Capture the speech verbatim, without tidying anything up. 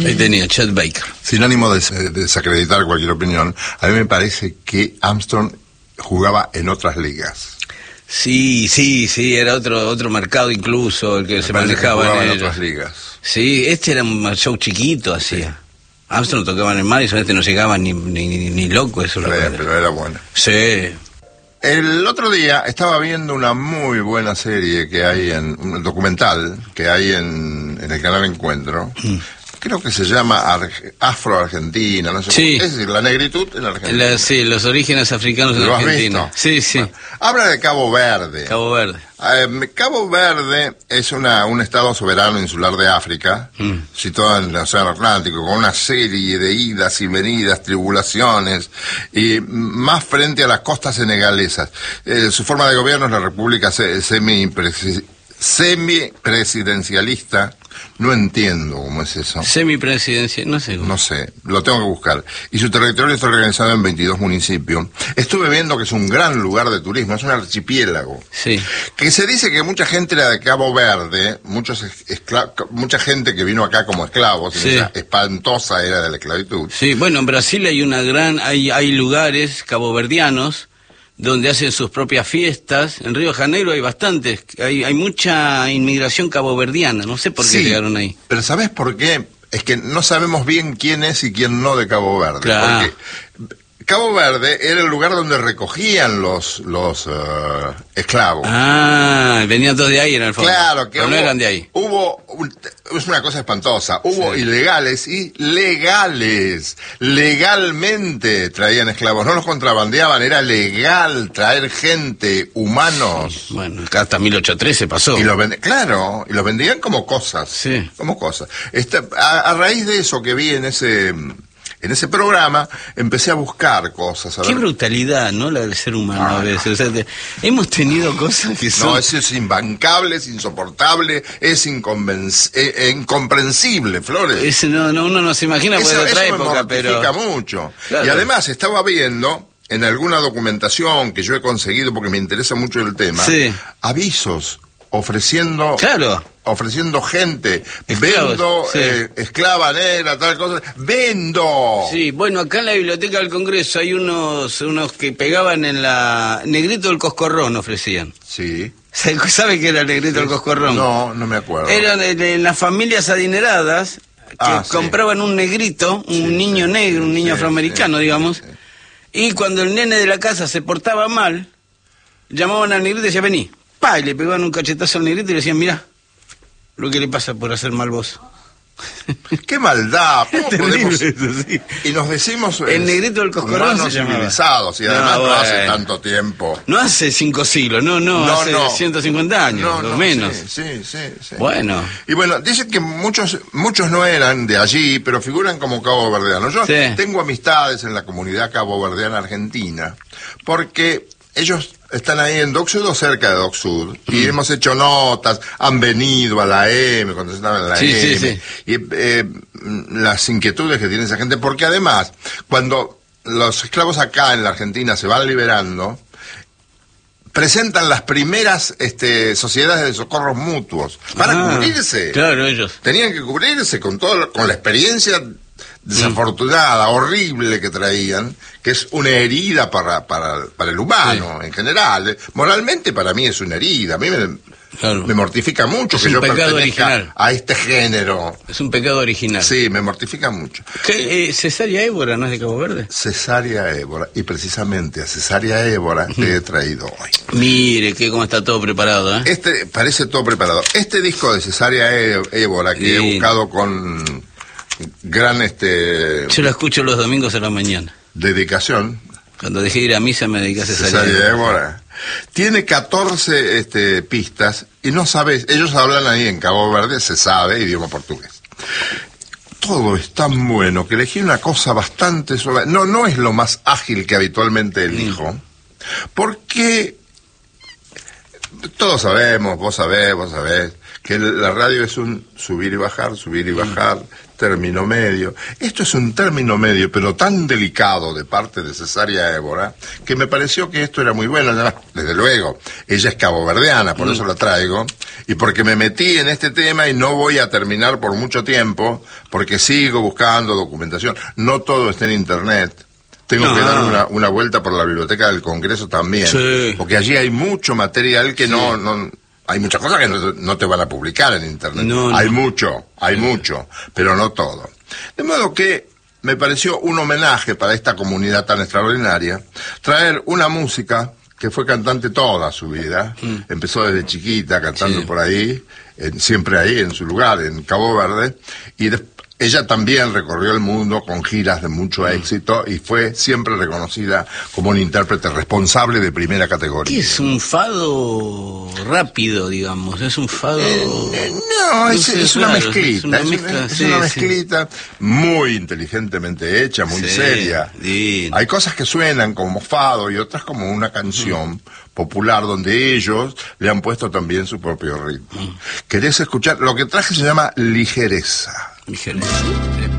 Ahí tenía, Chet Baker. Sin ánimo de, de desacreditar cualquier opinión, a mí me parece que Armstrong jugaba en otras ligas. Sí, sí, sí, era otro otro mercado incluso el que me se manejaba que en, en ellos. otras ligas. Sí, este era un show chiquito, hacía. Sí. Armstrong tocaba en el Madison, este no llegaba ni, ni, ni, ni loco, eso pero, lo era, pero era bueno. Sí. El otro día estaba viendo una muy buena serie que hay en, un documental que hay en, en el canal Encuentro. Mm. Creo que se llama Ar Afro-Argentina, no sé. Sí. Es decir, la negritud en Argentina. La, sí, los orígenes africanos en ¿Lo Argentina. has visto? Sí, sí. Bueno, habla de Cabo Verde. Cabo Verde. Eh, Cabo Verde es una, un estado soberano insular de África, mm. situado en el Océano Atlántico, con una serie de idas y venidas, tribulaciones, y más frente a las costas senegalesas. Eh, su forma de gobierno es la república semi-presidencialista. No entiendo cómo es eso. Semipresidencia, no sé. No sé, lo tengo que buscar. Y su territorio está organizado en veintidós municipios. Estuve viendo que es un gran lugar de turismo, es un archipiélago. Sí. Que se dice que mucha gente era de Cabo Verde, muchos mucha gente que vino acá como esclavos, sí. Esa espantosa era de la esclavitud. Sí, bueno, en Brasil hay una gran, hay, hay lugares caboverdianos donde hacen sus propias fiestas. En Río de Janeiro hay bastantes, hay, hay mucha inmigración caboverdiana, no sé por qué sí, llegaron ahí. Pero ¿sabés por qué? Es que no sabemos bien quién es y quién no de Cabo Verde. Claro. Porque Cabo Verde era el lugar donde recogían los los uh, esclavos. Ah, venían todos de ahí en el fondo. Claro, que hubo, no eran de ahí. Hubo, un, es una cosa espantosa, hubo sí. ilegales y legales. Legalmente traían esclavos, no los contrabandeaban, era legal traer gente, humanos. Sí, bueno, acá hasta mil ochocientos trece pasó. Y los vend... Claro, y los vendían como cosas. Sí. Como cosas. Esta, a, a raíz de eso que vi en ese... En ese programa empecé a buscar cosas. A Qué ver. brutalidad, ¿no? La del ser humano ah, a veces. No. O sea, te, hemos tenido cosas que son... No, eso es imbancable, es insoportable, es eh, incomprensible, Flores. Eso no, no, uno no se imagina eso, de otra eso época, me mortifica pero... mucho. Claro. Y además estaba viendo en alguna documentación que yo he conseguido porque me interesa mucho el tema, sí. avisos ofreciendo... Claro. ofreciendo gente, Esclavos, vendo, sí. eh, esclava negra, tal cosa, vendo. Sí, bueno, acá en la Biblioteca del Congreso hay unos unos que pegaban en la... Negrito del Coscorrón ofrecían. Sí. ¿Sabe qué era el Negrito del Coscorrón? No, no me acuerdo. Eran en las familias adineradas que ah, compraban sí. un negrito, un sí, niño sí, negro, un niño sí, afroamericano, sí, digamos, sí. y cuando el nene de la casa se portaba mal, llamaban al negrito y decían, vení, pa, y le pegaban un cachetazo al negrito y le decían, mirá, lo que le pasa por hacer mal vos. ¡Qué maldad! ¿Cómo podemos? Eso, sí. Y nos decimos... El negrito del Coscorrón civilizados, y además no, no, no bueno. hace tanto tiempo. No hace cinco siglos, no, no, no hace no. ciento cincuenta años, no, o no, menos. Sí, sí, sí, sí. Bueno. Y bueno, dicen que muchos muchos no eran de allí, pero figuran como caboverdianos. Yo sí. tengo amistades en la comunidad caboverdiana argentina, porque ellos están ahí en Dock Sud o cerca de Dock Sud, mm. y hemos hecho notas, han venido a la M, cuando estaban en la sí, M, sí, sí. y eh, las inquietudes que tiene esa gente, porque además, cuando los esclavos acá en la Argentina se van liberando, presentan las primeras este, sociedades de socorros mutuos para ah, cubrirse. Claro, ellos. Tenían que cubrirse con todo, con la experiencia desafortunada, mm. horrible que traían, que es una herida para, para, para el humano sí. en general. Moralmente para mí es una herida. A mí me, claro. me mortifica mucho es que un yo pecado pertenezca original. a este género. Es un pecado original. Sí, me mortifica mucho. ¿Qué, eh, Cesárea Évora no es de Cabo Verde? Cesárea Évora. Y precisamente a Cesárea Évora uh-huh. te he traído hoy. Mire, que cómo está todo preparado, ¿eh? Este, parece todo preparado. Este disco de Cesárea Évora que sí. he buscado con... gran este yo lo escucho los domingos a la mañana, dedicación, cuando dejé de ir a misa me dediqué a Cesárea Évora. Tiene catorce este, pistas y no sabes, ellos hablan ahí en Cabo Verde, se sabe, idioma portugués. Todo es tan bueno que elegí una cosa bastante suave. No, no es lo más ágil que habitualmente elijo, mm. porque todos sabemos, vos sabés, vos sabés, que la radio es un subir y bajar, subir y bajar, término medio. Esto es un término medio, pero tan delicado de parte de Cesaria Évora, que me pareció que esto era muy bueno. Además, desde luego, ella es caboverdiana, por mm. eso la traigo, y porque me metí en este tema y no voy a terminar por mucho tiempo, porque sigo buscando documentación. No todo está en Internet. Tengo no. que dar una, una vuelta por la biblioteca del Congreso también, sí. porque allí hay mucho material que sí. no, no... Hay muchas cosas que no, no te van a publicar en Internet. No, hay no. mucho, hay sí. mucho, pero no todo. De modo que me pareció un homenaje para esta comunidad tan extraordinaria, traer una música que fue cantante toda su vida. Mm. Empezó desde chiquita cantando sí. por ahí, en, siempre ahí en su lugar, en Cabo Verde, y después ella también recorrió el mundo con giras de mucho éxito y fue siempre reconocida como un intérprete responsable de primera categoría. ¿Qué es un fado rápido, digamos? ¿Es un fado...? Eh, eh, no, es, es, una claro, mezclita, es una, mezcla, es, sí, es una mezclita sí. muy inteligentemente hecha, muy sí, seria. Bien. Hay cosas que suenan como fado y otras como una canción mm. popular donde ellos le han puesto también su propio ritmo. Mm. ¿Querés escuchar? Lo que traje se llama Ligereza. Ligereza. Sí.